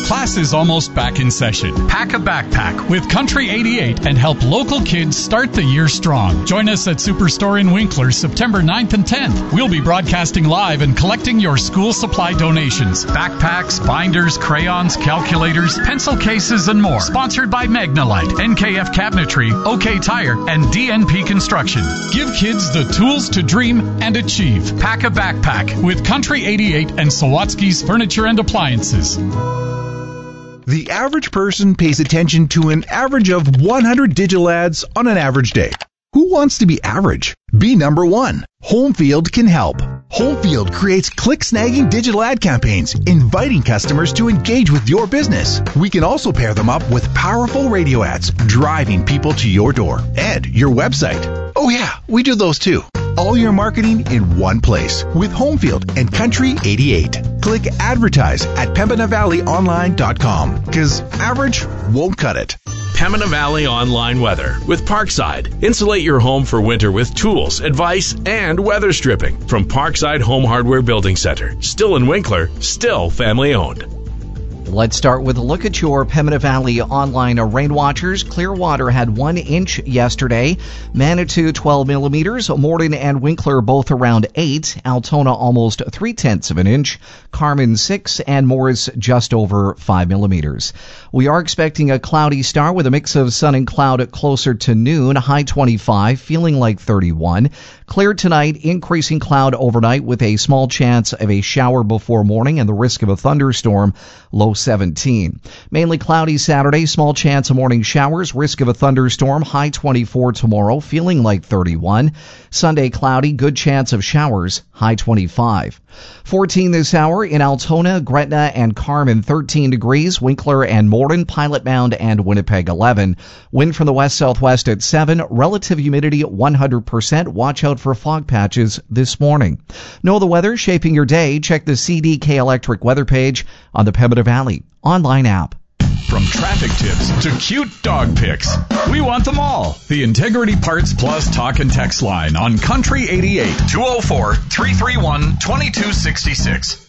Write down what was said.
Class is almost back in session. Pack a backpack with Country 88 and help local kids start the year strong. Join us at Superstore in Winkler September 9th and 10th. We'll be broadcasting live and collecting your school supply donations. Backpacks, binders, crayons, calculators, pencil cases, and more. Sponsored by Magnalite, NKF Cabinetry, OK Tire, and DNP Construction. Give kids the tools to dream and achieve. Pack a backpack with Country 88 and Sawatsky's Furniture and Appliances. The average person pays attention to an average of 100 digital ads on an average day. Who wants to be average? Be number one. Homefield can help. Homefield creates click-snagging digital ad campaigns, inviting customers to engage with your business. We can also pair them up with powerful radio ads, driving people to your door and your website. Oh yeah, we do those too. All your marketing in one place with Homefield and Country 88. Click advertise at PembinaValleyOnline.com because average won't cut it. Pembina Valley Online Weather with Parkside. Insulate your home for winter with tools, advice, and weather stripping from Parkside Home Hardware Building Center. Still in Winkler, still family owned. Let's start with a look at your Pembina Valley Online rain watchers. Clearwater had 1 inch yesterday. Manitou 12 millimeters. Morden and Winkler both around 8. Altona almost 0.3 of an inch. Carmen 6 and Morris just over 5 millimeters. We are expecting a cloudy start with a mix of sun and cloud closer to noon. High 25, feeling like 31. Clear tonight, increasing cloud overnight with a small chance of a shower before morning and the risk of a thunderstorm. Low 17. Mainly cloudy Saturday, small chance of morning showers, risk of a thunderstorm, high 24 tomorrow, feeling like 31. Sunday cloudy, good chance of showers, high 25. 14 this hour in Altona, Gretna, and Carmen, 13 degrees, Winkler and Morden, Pilot Mound, and Winnipeg, 11. Wind from the west-southwest at 7, relative humidity 100%. Watch out for fog patches this morning. Know the weather shaping your day? Check the CDK Electric weather page on the Pembina Valley online app. From traffic tips to cute dog pics, we want them all. The Integrity Parts Plus talk and text line on Country 88 204-331-2266.